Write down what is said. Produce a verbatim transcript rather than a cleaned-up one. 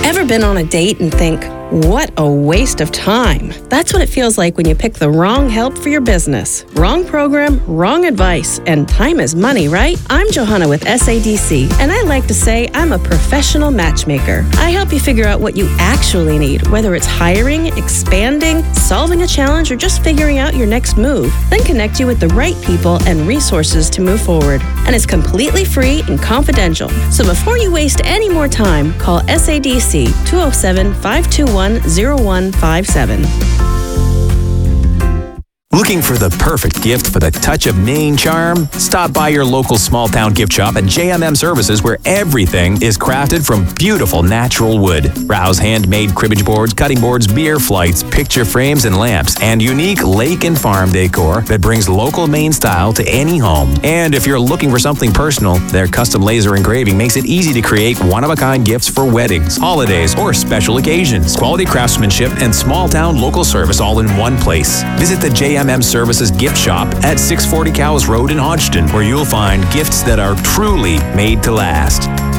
Ever been on a date and think, what a waste of time? That's what it feels like when you pick the wrong help for your business. Wrong program, wrong advice, and time is money, right? I'm Johanna with S A D C, and I like to say I'm a professional matchmaker. I help you figure out what you actually need, whether it's hiring, expanding, solving a challenge, or just figuring out your next move. Then connect you with the right people and resources to move forward. And it's completely free and confidential. So before you waste any more time, call S A D C two oh seven, five two one, oh one five seven. Looking for the perfect gift for the touch of Maine charm? Stop by your local small-town gift shop at J M M Services, where everything is crafted from beautiful natural wood. Browse handmade cribbage boards, cutting boards, beer flights, picture frames, and lamps, and unique lake and farm decor that brings local Maine style to any home. And if you're looking for something personal, their custom laser engraving makes it easy to create one-of-a-kind gifts for weddings, holidays, or special occasions. Quality craftsmanship and small-town local service all in one place. Visit the J M M Services gift shop at six forty Cowes Road in Hodgson, where you'll find gifts that are truly made to last.